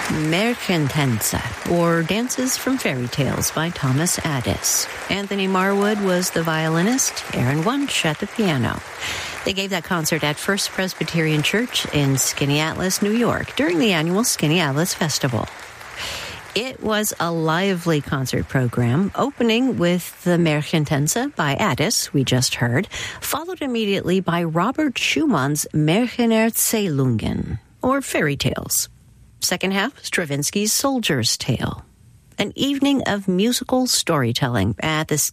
Märchentänze, or Dances from Fairy Tales by Thomas Addis. Anthony Marwood was the violinist, Aaron Wunsch at the piano. They gave that concert at First Presbyterian Church in Skaneateles, New York, during the annual Skaneateles Festival. It was a lively concert program, opening with the Märchentänze by Addis, we just heard, followed immediately by Robert Schumann's Märchenerzählungen, or fairy tales. Second half, Stravinsky's Soldier's Tale. An evening of musical storytelling at the